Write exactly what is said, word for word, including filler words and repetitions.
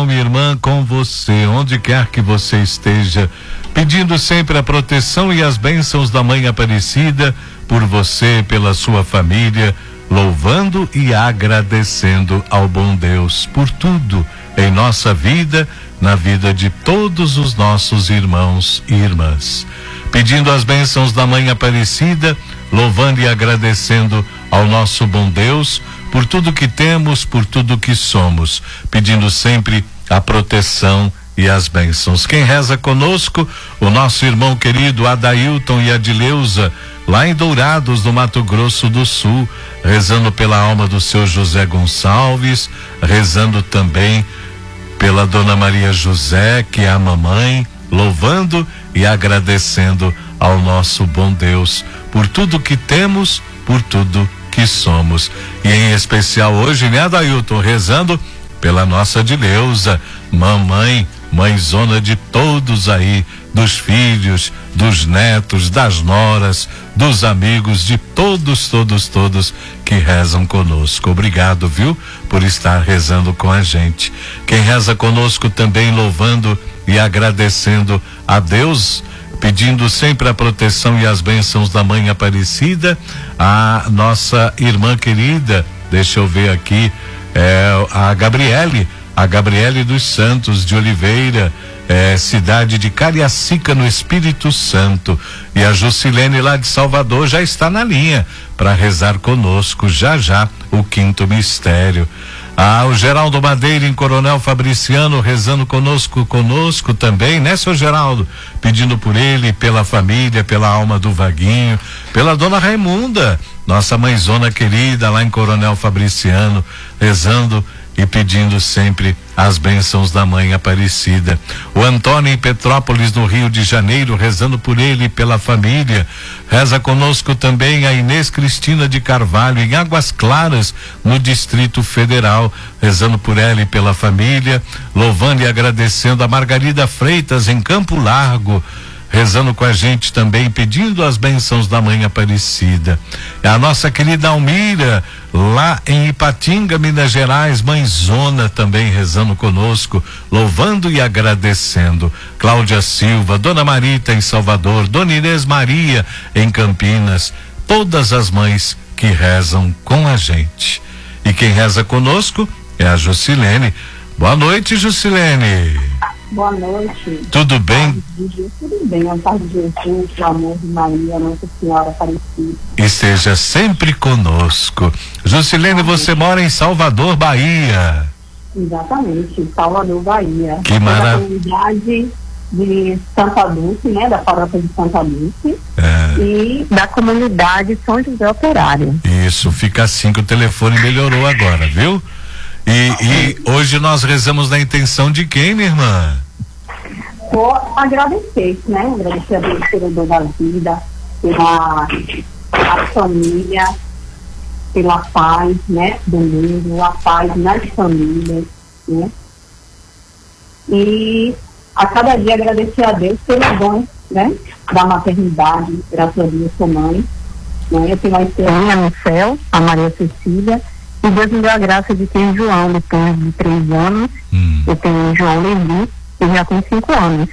irmão, minha irmã, com você, onde quer que você esteja, pedindo sempre a proteção e as bênçãos da Mãe Aparecida por você, pela sua família, louvando e agradecendo ao bom Deus por tudo em nossa vida, na vida de todos os nossos irmãos e irmãs. Pedindo as bênçãos da Mãe Aparecida, louvando e agradecendo ao nosso bom Deus por tudo que temos, por tudo que somos, pedindo sempre a proteção e as bênçãos. Quem reza conosco, o nosso irmão querido Adailton e Adileuza, lá em Dourados, no Mato Grosso do Sul, rezando pela alma do seu José Gonçalves, rezando também pela Dona Maria José, que é a mamãe, louvando e agradecendo ao nosso bom Deus por tudo que temos, por tudo que somos. E em especial hoje, né, Adailton, rezando pela nossa Adileuza, mamãe, mãezona de todos aí, dos filhos, dos netos, das noras, dos amigos, de todos, todos, todos que rezam conosco. Obrigado, viu, por estar rezando com a gente. Quem reza conosco também louvando e agradecendo a Deus, pedindo sempre a proteção e as bênçãos da Mãe Aparecida, a nossa irmã querida, deixa eu ver aqui, é a Gabriele, a Gabriele dos Santos de Oliveira, é, cidade de Cariacica, no Espírito Santo. E a Jusilene lá de Salvador já está na linha para rezar conosco já já o quinto mistério. Ah, o Geraldo Madeira em Coronel Fabriciano rezando conosco, conosco também, né, seu Geraldo? Pedindo por ele, pela família, pela alma do Vaguinho, pela dona Raimunda, nossa mãezona querida lá em Coronel Fabriciano, rezando e pedindo sempre as bênçãos da Mãe Aparecida. O Antônio em Petrópolis, no Rio de Janeiro, rezando por ele e pela família. Reza conosco também a Inês Cristina de Carvalho, em Águas Claras, no Distrito Federal, rezando por ela e pela família, louvando e agradecendo a Margarida Freitas, em Campo Largo, rezando com a gente também, pedindo as bênçãos da Mãe Aparecida. É a nossa querida Almira, lá em Ipatinga, Minas Gerais, mãezona também rezando conosco, louvando e agradecendo. Cláudia Silva, Dona Marita em Salvador, Dona Inês Maria em Campinas, todas as mães que rezam com a gente. E quem reza conosco é a Jusilene. Boa noite, Jusilene. Boa noite. Tudo bem? Tudo bem, a paz de Jesus, o amor de Maria, Nossa Senhora Aparecida. Esteja sempre conosco. Jusilene, você mora em Salvador, Bahia. Exatamente, em Salvador, Bahia. Que maravilha. comunidade de Santa Dulce, né, da paróquia de Santa Dulce, é. E da comunidade São José Operário. Isso, fica assim que o telefone melhorou agora, viu? E, e hoje nós rezamos na intenção de quem, minha irmã? Vou agradecer, né? Agradecer a Deus pelo dom da vida, pela a família, pela paz, né? Do mundo, a paz nas famílias, né? E a cada dia agradecer a Deus pelo dom, né? Da maternidade, graças a Deus sou mãe, né? Eu tenho uma estrelinha no céu, a Maria Cecília, e Deus me deu a graça de ter o João depois de três anos. Hum. Eu tenho o João Levi, que já tem cinco anos.